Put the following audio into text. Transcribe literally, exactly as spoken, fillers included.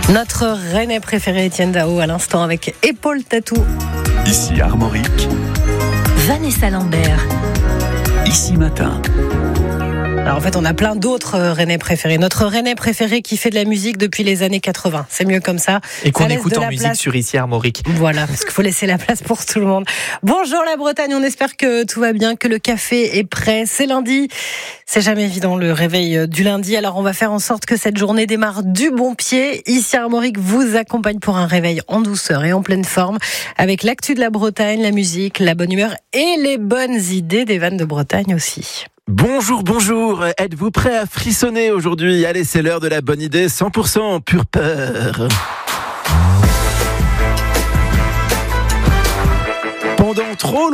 Notre Rennais préféré, Étienne Dao, à l'instant avec Épaule Tatou. Ici Armorique. Vanessa Lambert. Ici Matin. Alors en fait, on a plein d'autres Rennais préférés. Notre Rennais préféré qui fait de la musique depuis les années quatre-vingts. C'est mieux comme ça. Et qu'on ça écoute en musique place. Sur Ici Armorique. Voilà, parce qu'il faut laisser la place pour tout le monde. Bonjour la Bretagne, on espère que tout va bien, que le café est prêt. C'est lundi. C'est jamais évident le réveil du lundi. Alors on va faire en sorte que cette journée démarre du bon pied. Ici Armorique vous accompagne pour un réveil en douceur et en pleine forme avec l'actu de la Bretagne, la musique, la bonne humeur et les bonnes idées des vannes de Bretagne aussi. Bonjour, bonjour, êtes-vous prêts à frissonner aujourd'hui ? Allez, c'est l'heure de la bonne idée, cent pour cent pure peur. Pendant trop longtemps,